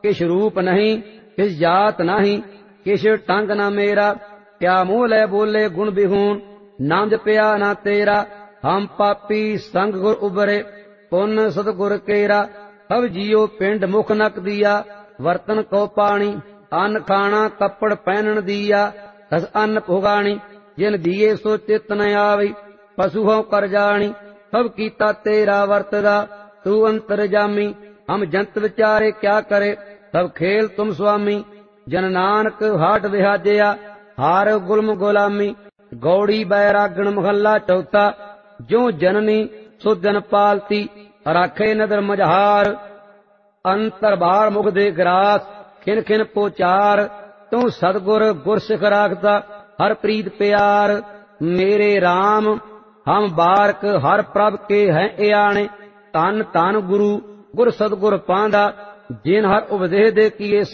किछ रूप नहीं किछ जात नहीं किछ टंग न मेरा। क्या मुँह लै बोले गुण बिहून नाम जपया न तेरा। हम पापी संग गुर उबरे पुन सतगुर केरा। सब जियो पिंड मुख नक दिया वर्तन को पानी। अन्न खाना कपड़ पहनन दिया दस अन्न भुगाणी। जिन दिए सो चित न आवी पशु हो कर जानी। सब कीता तेरा वर्तदा तू अंतर जामी। हम जंत विचारे क्या करे सब खेल तुम स्वामी। जन नानक हाट विहाजया हार गुलम गुलामी। गौड़ी बैरागण महला चौथा जो जननी सो जन पालती राखे नदर मझहार। अंतर बाहर मुख दे ग्रास खिन खिन पोचार। तू सतगुर गुर सिख राखता हर प्रीत प्यार। मेरे राम हम बारक हर प्रभ के हैं एयाणे। तन तन गुरु गुर सतगुर पांदा जिन हर उपदेश दे किए